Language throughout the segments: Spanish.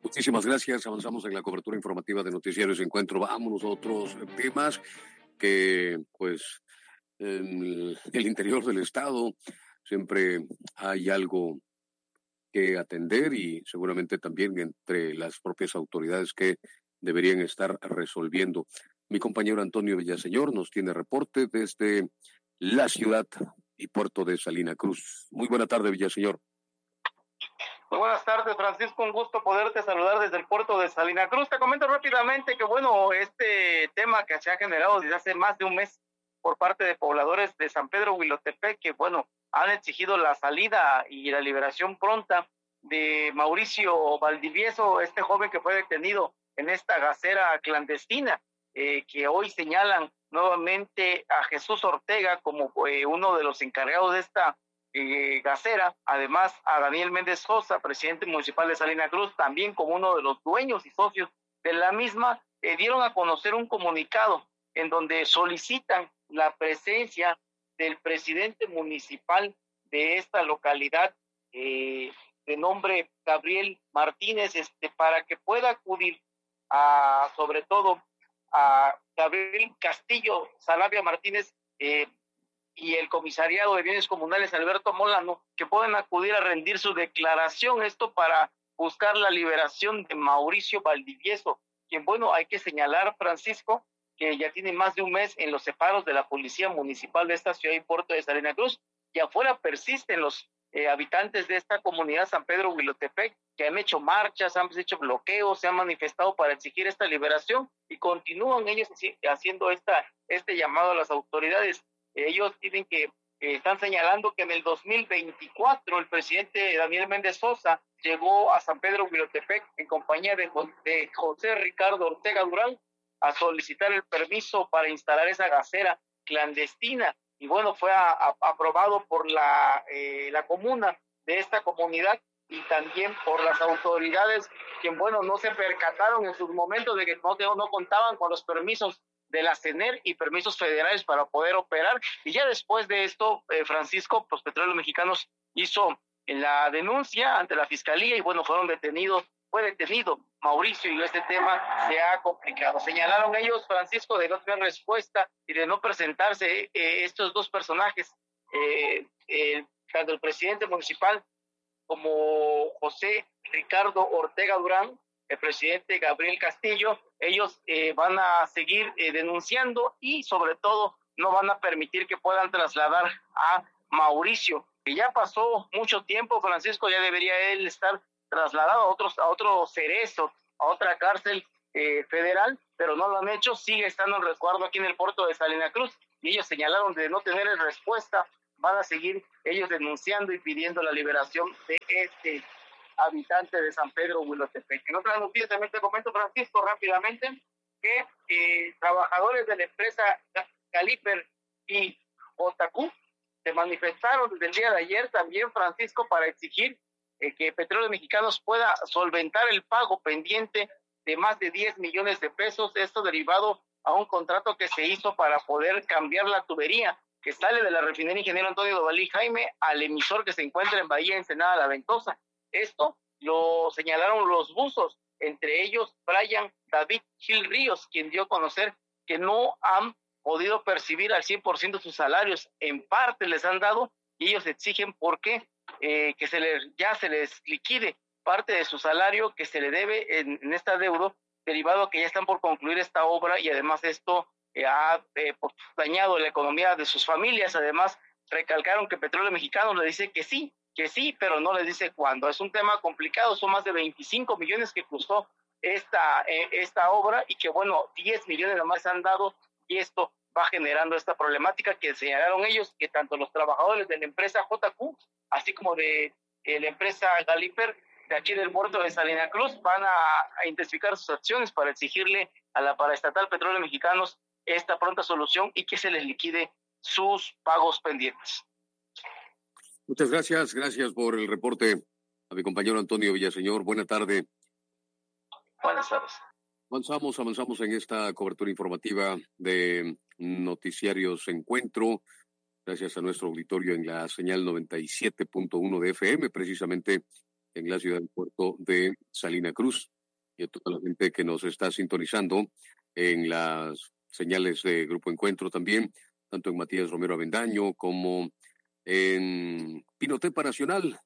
Muchísimas gracias. Avanzamos en la cobertura informativa de Noticiarios Encuentro. Vámonos a otros temas que, pues, en el interior del estado siempre hay algo que atender y seguramente también entre las propias autoridades que deberían estar resolviendo. Mi compañero Antonio Villaseñor nos tiene reporte desde la ciudad y puerto de Salina Cruz. Muy buena tarde, Villaseñor. Muy buenas tardes, Francisco, un gusto poderte saludar desde el puerto de Salina Cruz. Te comento rápidamente que, bueno, este tema que se ha generado desde hace más de un mes por parte de pobladores de San Pedro Huilotepec, que, bueno, han exigido la salida y la liberación pronta de Mauricio Valdivieso, este joven que fue detenido en esta gacera clandestina, que hoy señalan nuevamente a Jesús Ortega como uno de los encargados de esta gacera, además a Daniel Méndez Sosa, presidente municipal de Salina Cruz, también como uno de los dueños y socios de la misma, dieron a conocer un comunicado en donde solicitan la presencia del presidente municipal de esta localidad, de nombre Gabriel Martínez, para que pueda acudir a, sobre todo, a Gabriel Castillo Salavia Martínez, y el comisariado de bienes comunales Alberto Molano, que pueden acudir a rendir su declaración, esto para buscar la liberación de Mauricio Valdivieso, quien, bueno, hay que señalar, Francisco, que ya tiene más de un mes en los separos de la policía municipal de esta ciudad y puerto de Salina Cruz, y afuera persisten los habitantes de esta comunidad San Pedro Huilotepec, que han hecho marchas, han hecho bloqueos, se han manifestado para exigir esta liberación, y continúan ellos haciendo este llamado a las autoridades. Ellos dicen que están señalando que en el 2024 el presidente Daniel Méndez Sosa llegó a San Pedro Huilotepec en compañía de José Ricardo Ortega Durán a solicitar el permiso para instalar esa gacera clandestina, y bueno, fue aprobado por la comuna de esta comunidad y también por las autoridades, que, bueno, no se percataron en sus momentos de que no contaban con los permisos de la CENER y permisos federales para poder operar. Y ya después de esto, Francisco, pues Petróleos Mexicanos hizo la denuncia ante la fiscalía y, bueno, fue detenido Mauricio, y este tema se ha complicado. Señalaron ellos, Francisco, de no tener respuesta y de no presentarse estos dos personajes, tanto el presidente municipal como José Ricardo Ortega Durán, el presidente Gabriel Castillo. Ellos van a seguir denunciando y, sobre todo, no van a permitir que puedan trasladar a Mauricio, que ya pasó mucho tiempo, Francisco, ya debería él estar trasladado a otro cerezo, a otra cárcel federal, pero no lo han hecho. Sigue estando en resguardo aquí en el puerto de Salina Cruz, y ellos señalaron de no tener respuesta, van a seguir ellos denunciando y pidiendo la liberación de este habitante de San Pedro Huilotepec. En otras noticias también te comento, Francisco, rápidamente, que trabajadores de la empresa Galiper y JQ se manifestaron desde el día de ayer también, Francisco, para exigir que Petróleos Mexicanos pueda solventar el pago pendiente de más de 10 millones de pesos, esto derivado a un contrato que se hizo para poder cambiar la tubería que sale de la refinería Ingeniero Antonio Dovalí Jaime al emisor que se encuentra en Bahía Ensenada La Ventosa. Esto lo señalaron los buzos, entre ellos Brian David Gil Ríos, quien dio a conocer que no han podido percibir al 100% sus salarios, en parte les han dado, y ellos exigen por qué, que se les liquide parte de su salario que se le debe en este adeudo, derivado a que ya están por concluir esta obra, y además esto ha dañado la economía de sus familias. Además, recalcaron que Petróleos Mexicanos le dice que sí, pero no les dice cuándo. Es un tema complicado, son más de 25 millones que costó esta obra, y que, bueno, 10 millones nomás han dado, y esto va generando esta problemática que señalaron ellos, que tanto los trabajadores de la empresa JQ, así como de la empresa Galiper, de aquí del puerto de Salina Cruz, van a intensificar sus acciones para exigirle a la paraestatal Petróleos Mexicanos esta pronta solución y que se les liquide sus pagos pendientes. Muchas gracias por el reporte a mi compañero Antonio Villaseñor. Buena tarde. Buenas tardes. Avanzamos en esta cobertura informativa de Noticiarios Encuentro, gracias a nuestro auditorio en la señal 97.1 de FM, precisamente en la ciudad del puerto de Salina Cruz. y a toda la gente que nos está sintonizando en las señales de Grupo Encuentro también, tanto en Matías Romero Avendaño como en Pinotepa Nacional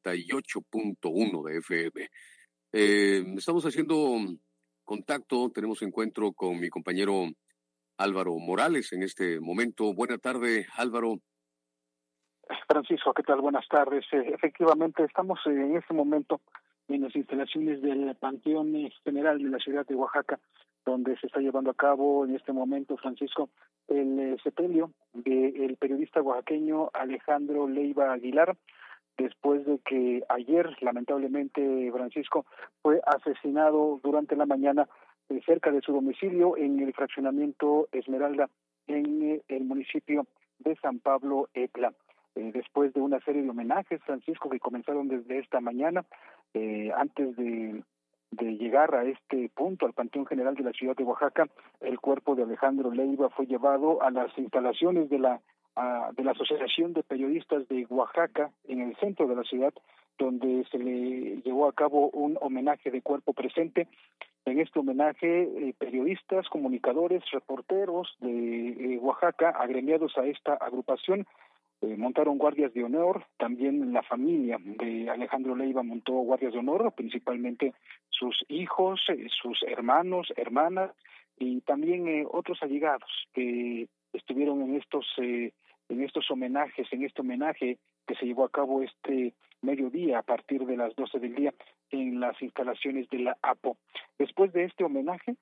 98.1 de FM. Estamos haciendo contacto, tenemos encuentro con mi compañero Álvaro Morales en este momento. Buena tarde, Álvaro. Francisco, ¿qué tal? Buenas tardes. Efectivamente, estamos en este momento en las instalaciones del Panteón General de la ciudad de Oaxaca, donde se está llevando a cabo en este momento, Francisco, el sepelio del periodista oaxaqueño Alejandro Leiva Aguilar, después de que ayer, lamentablemente, Francisco, fue asesinado durante la mañana cerca de su domicilio en el fraccionamiento Esmeralda, en el municipio de San Pablo Etla. Después de una serie de homenajes, Francisco, que comenzaron desde esta mañana, antes de llegar a este punto, al Panteón General de la ciudad de Oaxaca, el cuerpo de Alejandro Leiva fue llevado a las instalaciones de la Asociación de Periodistas de Oaxaca, en el centro de la ciudad, donde se le llevó a cabo un homenaje de cuerpo presente. En este homenaje, periodistas, comunicadores, reporteros de Oaxaca, agremiados a esta agrupación, montaron guardias de honor. También la familia de Alejandro Leiva montó guardias de honor, principalmente sus hijos, sus hermanos, hermanas, y también otros allegados que estuvieron en estos homenajes, en este homenaje que se llevó a cabo este mediodía a partir de las 12 del día en las instalaciones de la APO. Después de este homenaje,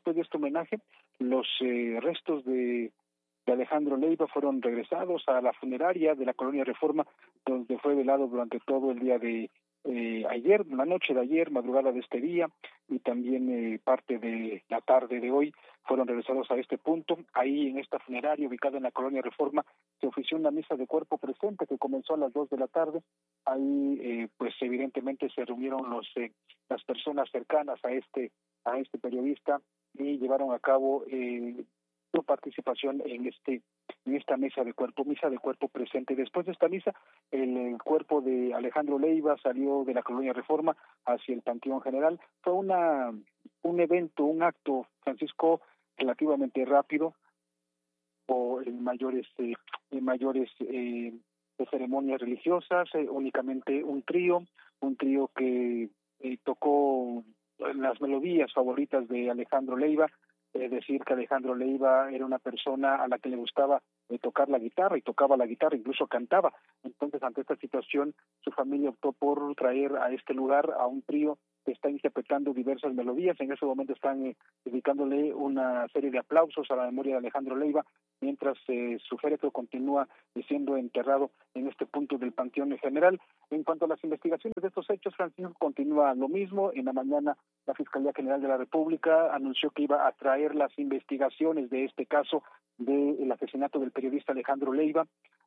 los restos de Alejandro Leiva fueron regresados a la funeraria de la Colonia Reforma, donde fue velado durante todo el día de ayer, la noche de ayer, madrugada de este día, y también parte de la tarde de hoy fueron regresados a este punto. Ahí en esta funeraria ubicada en la Colonia Reforma se ofició una misa de cuerpo presente que comenzó a las 2 de la tarde. Ahí pues evidentemente se reunieron las personas cercanas a este periodista y llevaron a cabo su participación en esta misa de cuerpo presente. Después de esta misa, el cuerpo de Alejandro Leiva salió de la Colonia Reforma hacia el Panteón General. Fue un evento, un acto, Francisco, relativamente rápido, o en mayores ceremonias religiosas, únicamente un trío que tocó las melodías favoritas de Alejandro Leiva. Decir que Alejandro Leiva era una persona a la que le gustaba tocar la guitarra, y tocaba la guitarra, incluso cantaba. Entonces, ante esta situación, su familia optó por traer a este lugar a un trío que está interpretando diversas melodías. En ese momento están dedicándole una serie de aplausos a la memoria de Alejandro Leiva, mientras su féretro continúa siendo enterrado en este punto del Panteón General. En cuanto a las investigaciones de estos hechos, Francisco, continúa lo mismo. En la mañana, la Fiscalía General de la República anunció que iba a traer las investigaciones de este caso del asesinato del periodista Alejandro Leiva.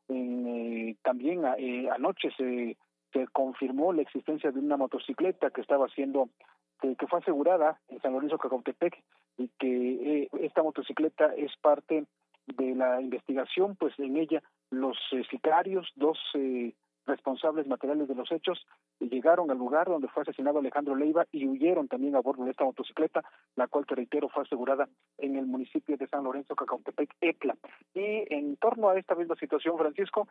También anoche se confirmó la existencia de una motocicleta que fue asegurada en San Lorenzo Cacautepec, y que esta motocicleta es parte de la investigación. Pues en ella los sicarios, dos responsables materiales de los hechos, llegaron al lugar donde fue asesinado Alejandro Leiva y huyeron también a bordo de esta motocicleta, la cual, te reitero, fue asegurada en el municipio de San Lorenzo Cacautepec, Etla. Y en torno a esta misma situación, Francisco,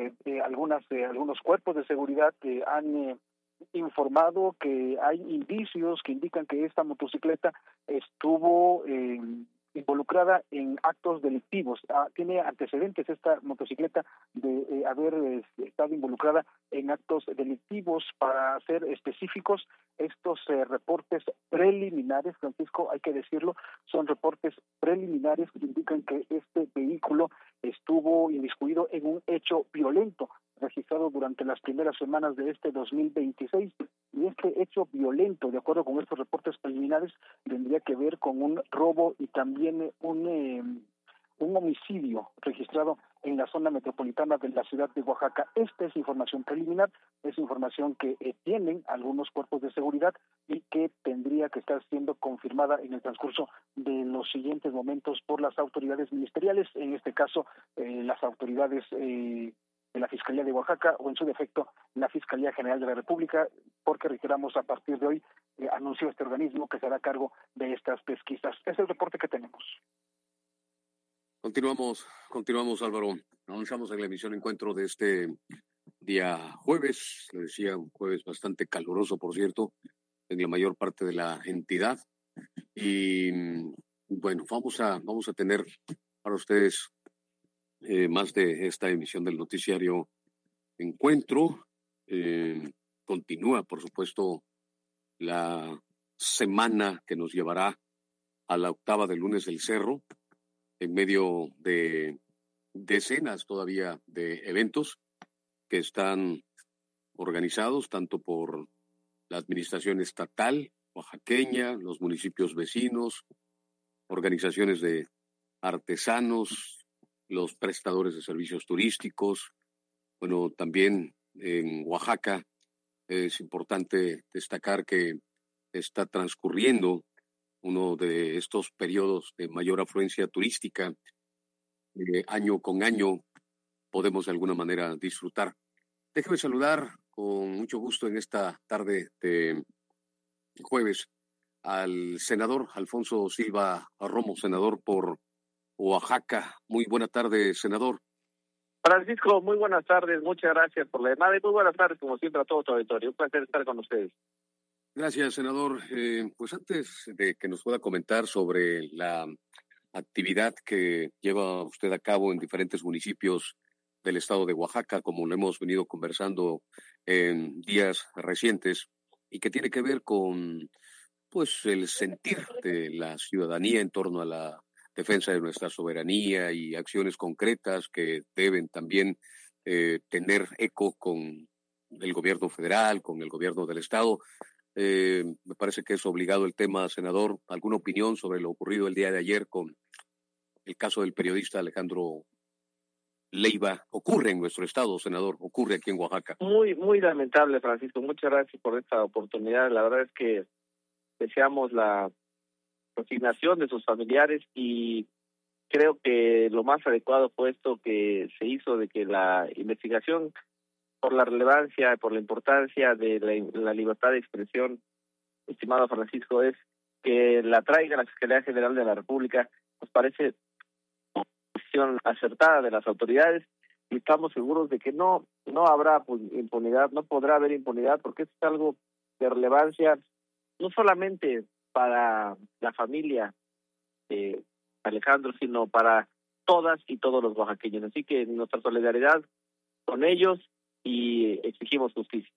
algunos cuerpos de seguridad han informado que hay indicios que indican que esta motocicleta estuvo involucrada en actos delictivos. Tiene antecedentes esta motocicleta de haber estado involucrada en actos delictivos. Para ser específicos, estos reportes preliminares, Francisco, hay que decirlo, son reportes preliminares que indican que este vehículo estuvo inmiscuido en un hecho violento registrado durante las primeras semanas de este 2026, y este hecho violento, de acuerdo con estos reportes preliminares, tendría que ver con un robo y también un homicidio registrado en la zona metropolitana de la ciudad de Oaxaca. Esta es información preliminar, es información que tienen algunos cuerpos de seguridad y que tendría que estar siendo confirmada en el transcurso de los siguientes momentos por las autoridades ministeriales, en este caso las autoridades de la Fiscalía de Oaxaca, o en su defecto la Fiscalía General de la República, porque reiteramos, a partir de hoy anunció este organismo que será a cargo de estas pesquisas. Es el reporte que tenemos. Continuamos, Álvaro. Avanzamos en la emisión Encuentro de este día jueves. Le decía, un jueves bastante caluroso, por cierto, en la mayor parte de la entidad. Y bueno, vamos a tener para ustedes más de esta emisión del noticiario Encuentro. Continúa, por supuesto, la semana que nos llevará a la octava del lunes del Cerro, en medio de decenas todavía de eventos que están organizados tanto por la administración estatal oaxaqueña, los municipios vecinos, organizaciones de artesanos, los prestadores de servicios turísticos. Bueno, también en Oaxaca es importante destacar que está transcurriendo uno de estos periodos de mayor afluencia turística. Año con año podemos de alguna manera disfrutar. Déjeme saludar con mucho gusto en esta tarde de jueves al senador Alfonso Silva Romo, senador por Oaxaca. Muy buena tarde, senador. Francisco, muy buenas tardes, muchas gracias por la llamada y muy buenas tardes, como siempre, a todo tu auditorio. Un placer estar con ustedes. Gracias, senador. Pues antes de que nos pueda comentar sobre la actividad que lleva usted a cabo en diferentes municipios del estado de Oaxaca, como lo hemos venido conversando en días recientes, y que tiene que ver con pues el sentir de la ciudadanía en torno a la defensa de nuestra soberanía y acciones concretas que deben también tener eco con el gobierno federal, con el gobierno del estado. Me parece que es obligado el tema, senador. ¿Alguna opinión sobre lo ocurrido el día de ayer con el caso del periodista Alejandro Leiva? Ocurre en nuestro estado, senador, ocurre aquí en Oaxaca. Muy lamentable, Francisco. Muchas gracias por esta oportunidad. La verdad es que deseamos la resignación de sus familiares y creo que lo más adecuado fue esto que se hizo de que la investigación, por la relevancia, por la importancia de la libertad de expresión, estimado Francisco, es que la traiga la Fiscalía General de la República. Nos parece una decisión acertada de las autoridades y estamos seguros de que no habrá impunidad, no podrá haber impunidad, porque esto es algo de relevancia no solamente para la familia de Alejandro, sino para todas y todos los oaxaqueños. Así que nuestra solidaridad con ellos y exigimos justicia.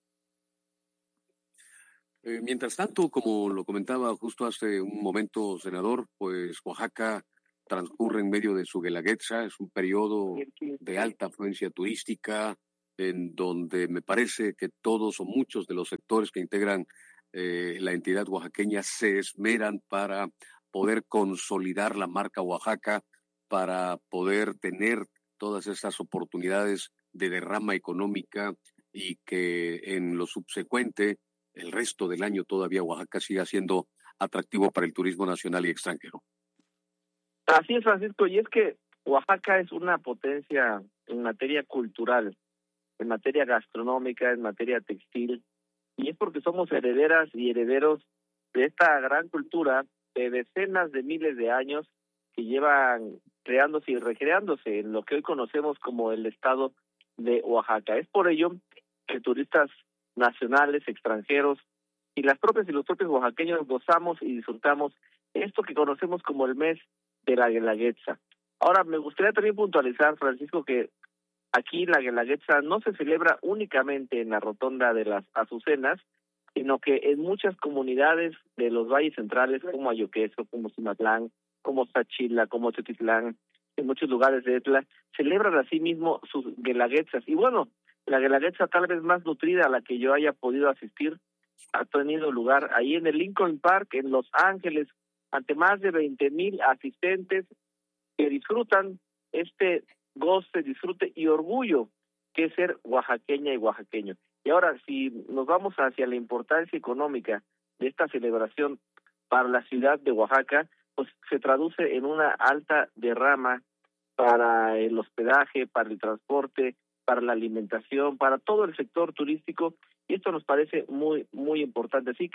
Mientras tanto, como lo comentaba justo hace un momento, senador, pues Oaxaca transcurre en medio de su Guelaguetza, es un periodo de alta afluencia turística, en donde me parece que todos o muchos de los sectores que integran la entidad oaxaqueña se esmeran para poder consolidar la marca Oaxaca, para poder tener todas estas oportunidades de derrama económica y que en lo subsecuente, el resto del año todavía Oaxaca siga siendo atractivo para el turismo nacional y extranjero. Así es, Francisco, y es que Oaxaca es una potencia en materia cultural, en materia gastronómica, en materia textil, y es porque somos herederas y herederos de esta gran cultura de decenas de miles de años que llevan creándose y recreándose en lo que hoy conocemos como el estado de Oaxaca. Es por ello que turistas nacionales, extranjeros y los propios oaxaqueños gozamos y disfrutamos esto que conocemos como el mes de la Guelaguetza. Ahora, me gustaría también puntualizar, Francisco, que aquí la Guelaguetza no se celebra únicamente en la rotonda de las Azucenas, sino que en muchas comunidades de los valles centrales, como Ayoqueso, como Cimatlán, como Sachila, como Tetitlán, en muchos lugares de Etla, celebran asimismo sus Guelaguetzas. Y bueno, la Guelaguetza tal vez más nutrida a la que yo haya podido asistir ha tenido lugar ahí en el Lincoln Park, en Los Ángeles, ante más de 20,000 asistentes que disfrutan este goce, disfrute y orgullo que es ser oaxaqueña y oaxaqueño. Y ahora, si nos vamos hacia la importancia económica de esta celebración para la ciudad de Oaxaca, pues se traduce en una alta derrama para el hospedaje, para el transporte, para la alimentación, para todo el sector turístico, y esto nos parece muy importante. Así que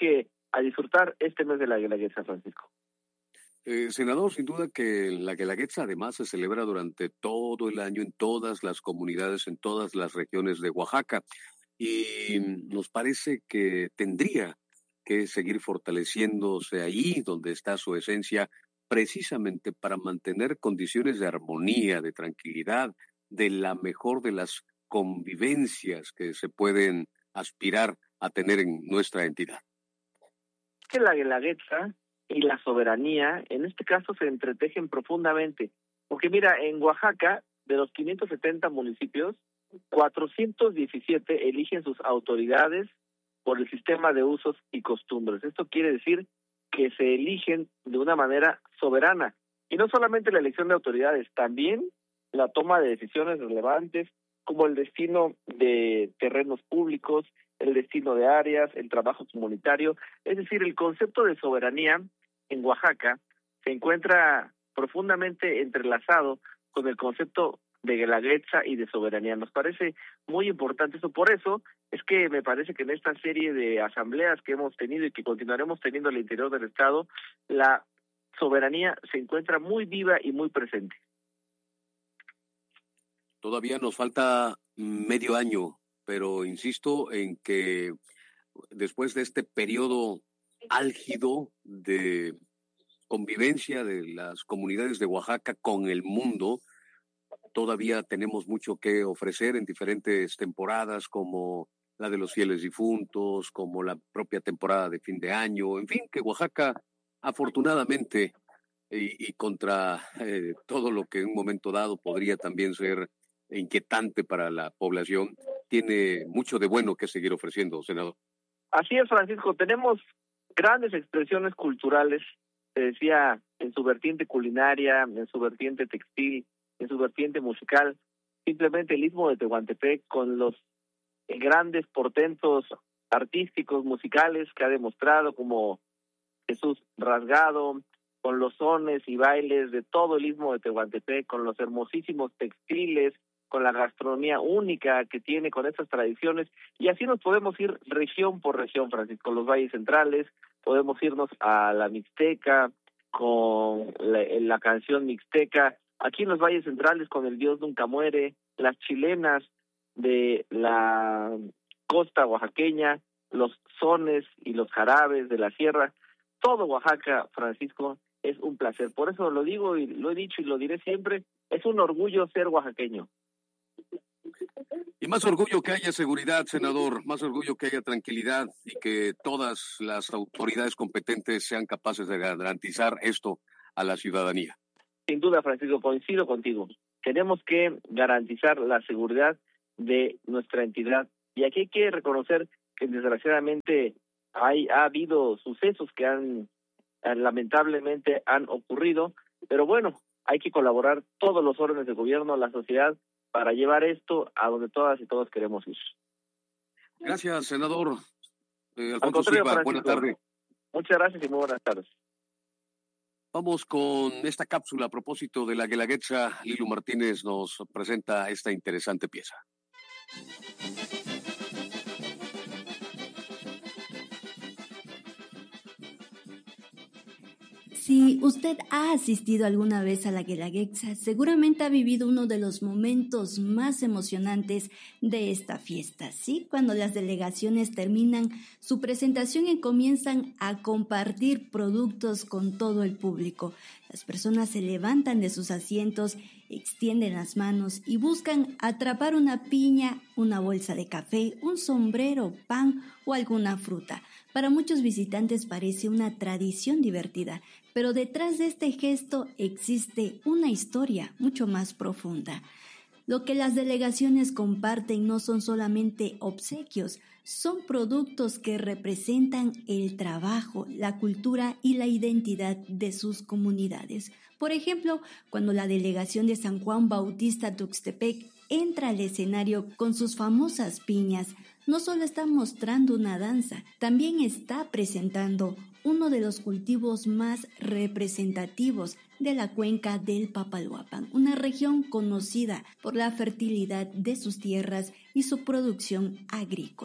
a disfrutar este mes de la Guelaguetza, Francisco. Senador, sin duda que la Guelaguetza además se celebra durante todo el año en todas las comunidades, en todas las regiones de Oaxaca, y nos parece que tendría que seguir fortaleciéndose ahí donde está su esencia, precisamente para mantener condiciones de armonía, de tranquilidad, de la mejor de las convivencias que se pueden aspirar a tener en nuestra entidad. Que la Guelaguetza y la soberanía, en este caso, se entretejen profundamente. Porque mira, en Oaxaca, de los 570 municipios, 417 eligen sus autoridades por el sistema de usos y costumbres. Esto quiere decir que se eligen de una manera soberana. Y no solamente la elección de autoridades, también la toma de decisiones relevantes, como el destino de terrenos públicos, el destino de áreas, el trabajo comunitario. Es decir, el concepto de soberanía en Oaxaca se encuentra profundamente entrelazado con el concepto de Guelaguetza y de soberanía. Nos parece muy importante eso. Por eso es que me parece que en esta serie de asambleas que hemos tenido y que continuaremos teniendo al interior del Estado, la soberanía se encuentra muy viva y muy presente. Todavía nos falta medio año, pero insisto en que después de este periodo álgido de convivencia de las comunidades de Oaxaca con el mundo, todavía tenemos mucho que ofrecer en diferentes temporadas, como la de los fieles difuntos, como la propia temporada de fin de año, en fin, que Oaxaca, afortunadamente, y contra todo lo que en un momento dado podría también ser inquietante para la población, tiene mucho de bueno que seguir ofreciendo, senador. Así es, Francisco, tenemos grandes expresiones culturales, te decía, en su vertiente culinaria, en su vertiente textil, en su vertiente musical. Simplemente el Istmo de Tehuantepec, con los grandes portentos artísticos, musicales que ha demostrado, como Jesús Rasgado, con los sones y bailes de todo el Istmo de Tehuantepec, con los hermosísimos textiles, con la gastronomía única que tiene, con estas tradiciones, y así nos podemos ir región por región, Francisco, los valles centrales, podemos irnos a la Mixteca, con la canción mixteca, aquí en los valles centrales con el Dios Nunca Muere, las chilenas de la costa oaxaqueña, los sones y los jarabes de la sierra, todo Oaxaca, Francisco, es un placer. Por eso lo digo y lo he dicho y lo diré siempre, es un orgullo ser oaxaqueño. Y más orgullo que haya seguridad, senador, más orgullo que haya tranquilidad y que todas las autoridades competentes sean capaces de garantizar esto a la ciudadanía. Sin duda, Francisco, coincido contigo. Tenemos que garantizar la seguridad de nuestra entidad. Y aquí hay que reconocer que desgraciadamente ha habido sucesos que lamentablemente han ocurrido, pero bueno, hay que colaborar todos los órdenes de gobierno, la sociedad, para llevar esto a donde todas y todos queremos ir. Gracias, senador. Alfonso Silva, buena tarde. Muchas gracias y muy buenas tardes. Vamos con esta cápsula a propósito de la Guelaguetza. Lilu Martínez nos presenta esta interesante pieza. Si usted ha asistido alguna vez a la Guelaguetza, seguramente ha vivido uno de los momentos más emocionantes de esta fiesta, ¿sí? Cuando las delegaciones terminan su presentación y comienzan a compartir productos con todo el público. Las personas se levantan de sus asientos, extienden las manos y buscan atrapar una piña, una bolsa de café, un sombrero, pan o alguna fruta. Para muchos visitantes parece una tradición divertida, pero detrás de este gesto existe una historia mucho más profunda. Lo que las delegaciones comparten no son solamente obsequios, son productos que representan el trabajo, la cultura y la identidad de sus comunidades. Por ejemplo, cuando la delegación de San Juan Bautista Tuxtepec entra al escenario con sus famosas piñas, no solo está mostrando una danza, también está presentando uno de los cultivos más representativos de la cuenca del Papaloapan, una región conocida por la fertilidad de sus tierras y su producción agrícola.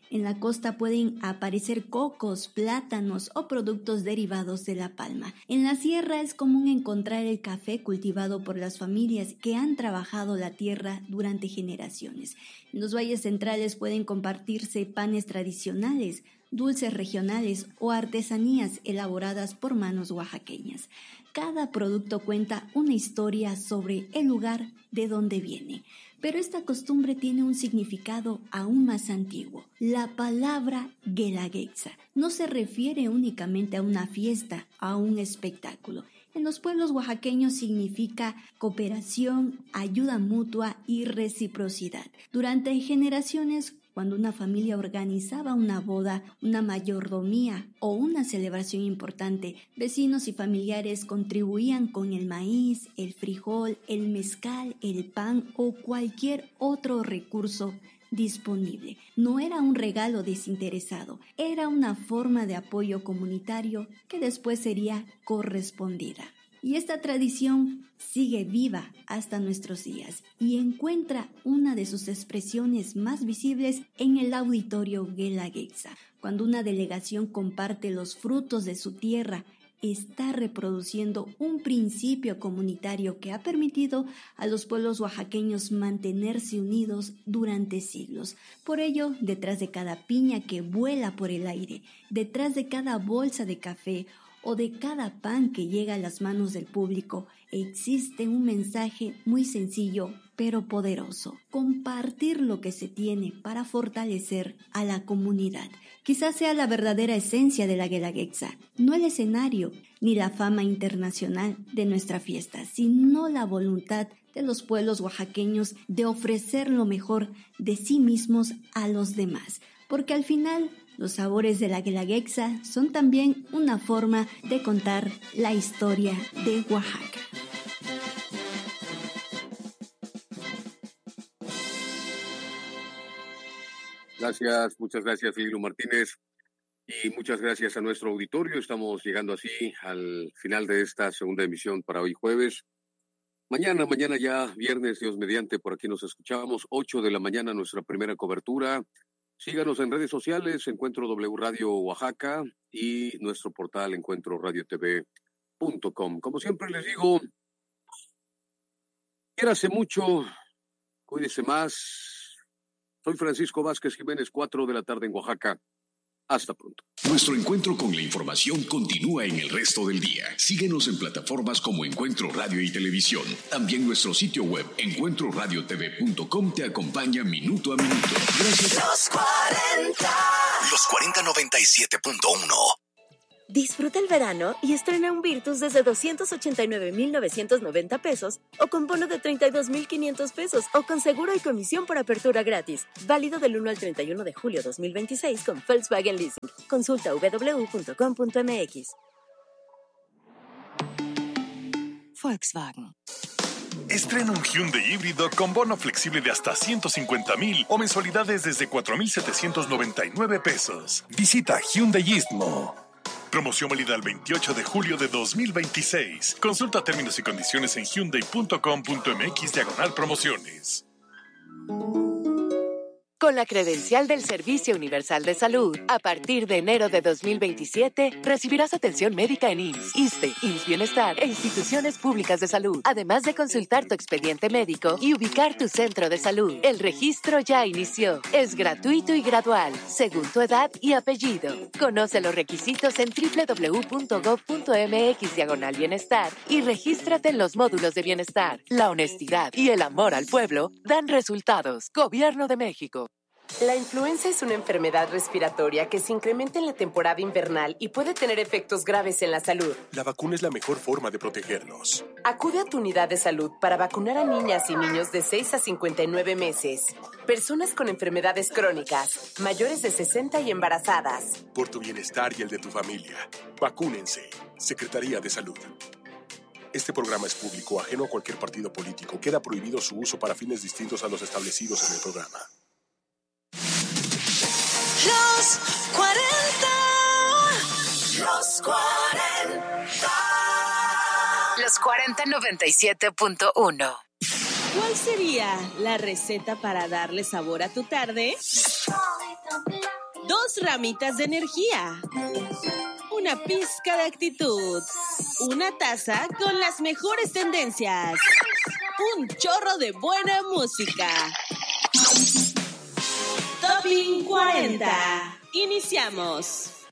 En la costa pueden aparecer cocos, plátanos o productos derivados de la palma. En la sierra es común encontrar el café cultivado por las familias que han trabajado la tierra durante generaciones. En los valles centrales pueden compartirse panes tradicionales, dulces regionales o artesanías elaboradas por manos oaxaqueñas. Cada producto cuenta una historia sobre el lugar de donde viene. Pero esta costumbre tiene un significado aún más antiguo. La palabra guelaguetza no se refiere únicamente a una fiesta, a un espectáculo. En los pueblos oaxaqueños significa cooperación, ayuda mutua y reciprocidad. Durante generaciones, cuando una familia organizaba una boda, una mayordomía o una celebración importante, vecinos y familiares contribuían con el maíz, el frijol, el mezcal, el pan o cualquier otro recurso disponible. No era un regalo desinteresado, era una forma de apoyo comunitario que después sería correspondida. Y esta tradición sigue viva hasta nuestros días y encuentra una de sus expresiones más visibles en el auditorio guelaguetza. Cuando una delegación comparte los frutos de su tierra, está reproduciendo un principio comunitario que ha permitido a los pueblos oaxaqueños mantenerse unidos durante siglos. Por ello, detrás de cada piña que vuela por el aire, detrás de cada bolsa de café o de cada pan que llega a las manos del público, existe un mensaje muy sencillo pero poderoso. Compartir lo que se tiene para fortalecer a la comunidad. Quizás sea la verdadera esencia de la guelaguetza, no el escenario ni la fama internacional de nuestra fiesta, sino la voluntad de los pueblos oaxaqueños de ofrecer lo mejor de sí mismos a los demás, porque al final los sabores de la guelaguetza son también una forma de contar la historia de Oaxaca. Gracias, muchas gracias, Lilo Martínez, y muchas gracias a nuestro auditorio. Estamos llegando así al final de esta segunda emisión para hoy jueves. Mañana ya viernes, Dios mediante, por aquí nos escuchamos, 8 de la mañana, nuestra primera cobertura. Síganos en redes sociales, Encuentro W Radio Oaxaca y nuestro portal encuentroradiotv.com. Como siempre les digo, quiérase mucho, cuídese más. Soy Francisco Vázquez Jiménez, 4 de la tarde en Oaxaca. Hasta pronto. Nuestro encuentro con la información continúa en el resto del día. Síguenos en plataformas como Encuentro Radio y Televisión. También nuestro sitio web, encuentroradiotv.com, te acompaña minuto a minuto. Gracias. Los 4097.1. Disfruta el verano y estrena un Virtus desde 289,990 pesos o con bono de 32,500 pesos o con seguro y comisión por apertura gratis. Válido del 1 al 31 de julio 2026 con Volkswagen Leasing. Consulta www.com.mx. Volkswagen. Estrena un Hyundai híbrido con bono flexible de hasta 150,000 o mensualidades desde 4,799 pesos. Visita Hyundai Istmo. Promoción válida el 28 de julio de 2026. Consulta términos y condiciones en hyundai.com.mx/promociones. Con la credencial del Servicio Universal de Salud, a partir de enero de 2027, recibirás atención médica en IMSS, ISSSTE, IMSS Bienestar e instituciones públicas de salud, además de consultar tu expediente médico y ubicar tu centro de salud. El registro ya inició. Es gratuito y gradual, según tu edad y apellido. Conoce los requisitos en www.gov.mx/bienestar y regístrate en los módulos de bienestar. La honestidad y el amor al pueblo dan resultados. Gobierno de México. La influenza es una enfermedad respiratoria que se incrementa en la temporada invernal y puede tener efectos graves en la salud. La vacuna es la mejor forma de protegernos. Acude a tu unidad de salud para vacunar a niñas y niños de 6 a 59 meses, personas con enfermedades crónicas, mayores de 60 y embarazadas. Por tu bienestar y el de tu familia, vacúnense. Secretaría de Salud. Este programa es público, ajeno a cualquier partido político. Queda prohibido su uso para fines distintos a los establecidos en el programa. Los 40. Los 40. Los 4097.1. ¿Cuál sería la receta para darle sabor a tu tarde? 2 ramitas de energía, una pizca de actitud, una taza con las mejores tendencias, un chorro de buena música. Topping 40. Iniciamos.